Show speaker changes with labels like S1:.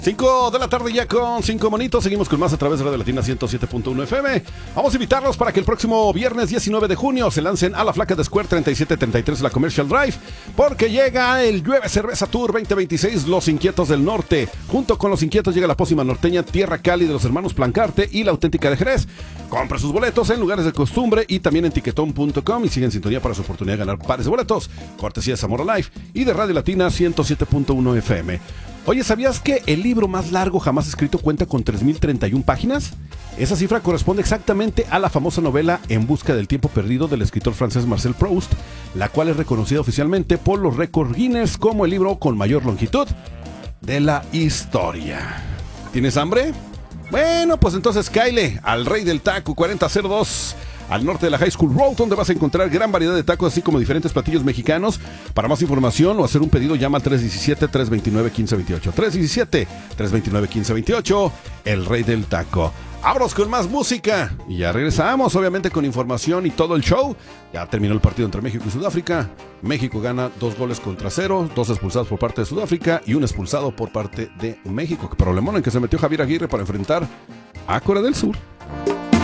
S1: 5 de la tarde ya con 5 monitos. Seguimos con más a través de Radio Latina 107.1 FM. Vamos a invitarlos para que el próximo viernes 19 de junio se lancen a la Flaca de Square 3733 la Commercial Drive, porque llega el Llueve Cerveza Tour 2026 Los Inquietos del Norte. Junto con Los Inquietos llega la pócima norteña Tierra Cali de los hermanos Plancarte y La Auténtica de Jerez. Compre sus boletos en lugares de costumbre y también en tiquetón.com y sigue en sintonía para su oportunidad de ganar pares de boletos. Cortesía de Zamora Live y de Radio Latina 107.1 FM. Oye, ¿sabías que el libro más largo jamás escrito cuenta con 3.031 páginas? Esa cifra corresponde exactamente a la famosa novela En busca del tiempo perdido del escritor francés Marcel Proust, la cual es reconocida oficialmente por los récords Guinness como el libro con mayor longitud de la historia. ¿Tienes hambre? Bueno, pues entonces cáele al Rey del Taco 4002 al norte de la High School Road, donde vas a encontrar gran variedad de tacos, así como diferentes platillos mexicanos. Para más información o hacer un pedido, llama al 317-329-1528. 317-329-1528, el Rey del Taco. Vámonos con más música y ya regresamos, obviamente con información y todo el show. Ya terminó el partido entre México y Sudáfrica. México gana 2-0, 2 expulsados por parte de Sudáfrica y un expulsado por parte de México. Qué problemón en que se metió Javier Aguirre para enfrentar a Corea del Sur.